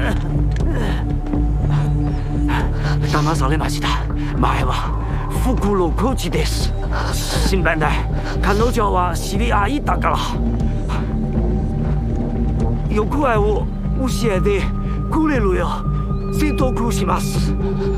騙されました。前は袋小路です。新聞で彼女は知り合いだから。行方を教えてくれるよ。説得します。